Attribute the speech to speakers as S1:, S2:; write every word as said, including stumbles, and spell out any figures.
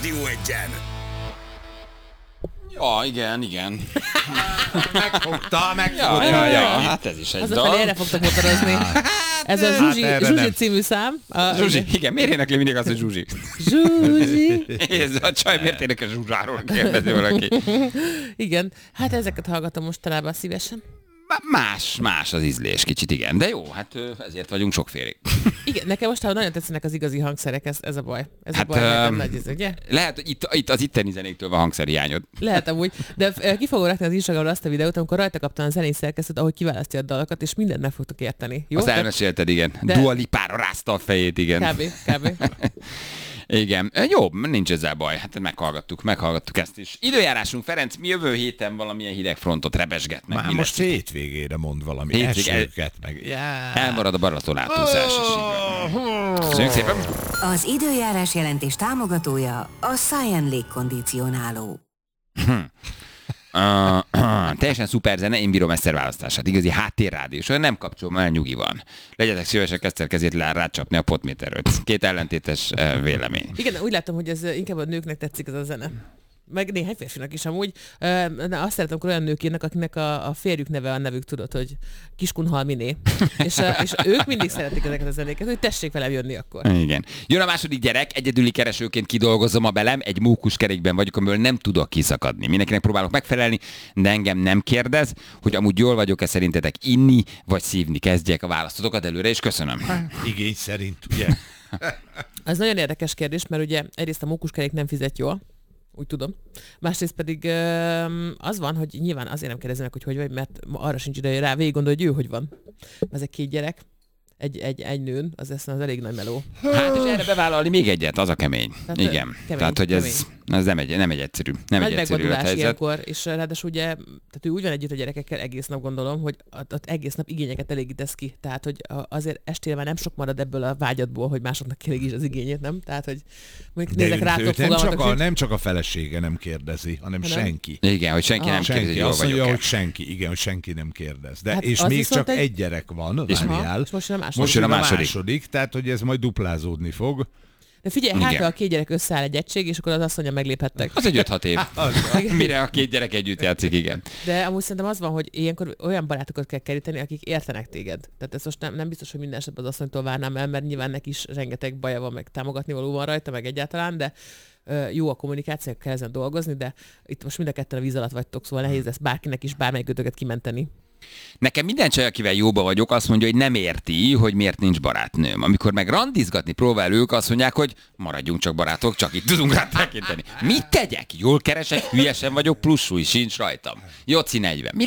S1: Rádió Egyen.
S2: Ja, igen, igen.
S3: Megfogta, megfogta.
S2: Ja, ja, ja, hát ez is egy
S4: Az a
S2: dal.
S4: felé erre fogtok motorozni. Ez a Zsuzsi,
S3: erre
S4: Zsuzsi
S3: nem.
S4: című szám. A,
S2: Zsuzsi, igen, miért énekli mindig azt, hogy Zsuzsi?
S4: Zsuzsi.
S2: Ez a csaj miért énekel Zsuzsáról, kérdezi valaki.
S4: Igen, hát ezeket hallgatom mostanában szívesen.
S2: Más, más az ízlés kicsit, igen. De jó, hát ö, ezért vagyunk sokfélék.
S4: Igen, nekem most nagyon tetszenek az igazi hangszerek, ez, ez a baj. Ez
S2: Hát,
S4: a baj, nekem
S2: öm,
S4: nagy ez, ugye?
S2: Lehet, hogy itt, itt az itteni zenéktől van hangszerhiányod.
S4: Lehet amúgy, de ö, ki fogom rakni az Instagramra azt a videót, amikor rajta kaptam a zenei szerkesztőt, ahogy kiválasztja a dalokat, és mindent meg fogtok érteni. Jó?
S2: Azt
S4: Tehát
S2: elmesélted, igen.
S4: De-
S2: Dua Lipára rázta a fejét, igen.
S4: Kb. Kb.
S2: Igen, jó, nincs ezzel baj, hát meghallgattuk, meghallgattuk ezt is. Időjárásunk, Ferenc, mi jövő héten valamilyen hideg frontot rebesgetnek.
S3: Már
S2: mi
S3: most
S2: lesz?
S3: hétvégére mond valami
S2: Hétvég-
S3: esőket meg. Yeah.
S2: Elmarad a Balaton átúszás is. így van. Köszönjük szépen!
S5: Az időjárás jelentés támogatója a Cyan légkondicionáló.
S2: Uh, uh, teljesen szuper zene, én bírom Eszter választását. Igazi háttérrádió, és olyan nem kapcsolom, olyan nyugi van. Legyetek szívesek Eszter kezét le rácsapni a potméterről. Két ellentétes uh, vélemény.
S4: Igen, úgy látom, hogy ez ö, inkább a nőknek tetszik ez a zene. Meg néhány férfinak is amúgy. Ö, Na, azt szeretem, amikor olyan nők írnak, akinek a, a férjük neve a nevük, tudod, hogy Kiskunhalminé. és, ö, és ők mindig szeretik ezeket a zenéket, hogy tessék velem jönni akkor.
S2: Igen. Jön a második gyerek, egyedüli keresőként kidolgozom a belem, egy mókuskerékben vagyok, amiből nem tudok kiszakadni. Mindenkinek próbálok megfelelni, de engem nem kérdez, hogy amúgy jól vagyok-e szerintetek inni, vagy szívni. Kezdjek a választotokat előre, és köszönöm.
S3: Igény szerint, ugye?
S4: Ez nagyon érdekes kérdés, mert ugye egyrészt a mókuskerék nem fizet jól, úgy tudom. Másrészt pedig ö, az van, hogy nyilván azért nem kérdezem meg, hogy hogy vagy, mert ma arra sincs ideje rá, végig gondolj, hogy ő hogy van. Ezek két gyerek, egy, egy, egy nőn, az lesz az elég nagy meló.
S2: Hát és erre bevállalni még egyet, az a kemény.
S4: Tehát,
S2: Igen.
S4: kemény,
S2: Tehát, hogy ez, ez nem, egy, nem egy egyszerű, nem
S4: Nagy
S2: egy egyszerű
S4: megvadulás
S2: helyzet.
S4: ilyenkor, és ráadásul ugye, tehát ő úgy van együtt a gyerekekkel egész nap gondolom, hogy ott, ott egész nap igényeket elégítesz ki. Tehát, hogy a- azért estére már nem sok marad ebből a vágyadból, hogy másoknak kielégíts az igényét, nem? Tehát, hogy mondjuk
S3: De
S4: nézek
S3: őt-
S4: rátok,
S3: őt nem, csak
S4: fogalmatok,
S3: a,
S4: hogy
S3: nem csak a felesége nem kérdezi, hanem
S4: Hanem?
S3: senki.
S2: Igen, hogy senki
S4: Ah.
S2: nem kérdezi, hogy
S3: Senki
S2: jól
S3: azt mondja,
S2: vagyok-e.
S3: hogy senki, igen, hogy senki nem kérdez. De
S4: Hát
S3: és
S4: az
S3: még
S4: viszont
S3: csak
S4: egy-
S3: egy gyerek van,
S2: És-
S3: várjál.
S4: és most jön a második.
S2: Most jön a második.
S3: második, tehát hogy ez majd duplázódni fog.
S4: De figyelj,
S2: Igen.
S4: hát ha a két gyerek összeáll egy egység, és akkor az azt mondja, megléphettek.
S2: Az egy öt-hat év. Mire a két gyerek együtt játszik, igen.
S4: De amúgy szerintem az van, hogy ilyenkor olyan barátokat kell keríteni, akik értenek téged. Tehát ez most nem, nem biztos, hogy minden esetben az asszonytól várnám el, mert nyilván neki is rengeteg baja van, meg támogatni való van rajta, meg egyáltalán, de ö, jó a kommunikáció, kell ezen dolgozni, de itt most mind a ketten a víz alatt vagytok, szóval nehéz lesz bárkinek is bármelyikőtöket kimenteni.
S2: Nekem minden csaj, akivel jóba vagyok, azt mondja, hogy nem érti, hogy miért nincs barátnőm. Amikor meg randizgatni próbál ők, azt mondják, hogy maradjunk csak barátok, csak itt tudunk rá tekinteni. Mit tegyek? Jól keresek, hülyesen vagyok, plusz súly sincs rajtam. Joci negyven. Mi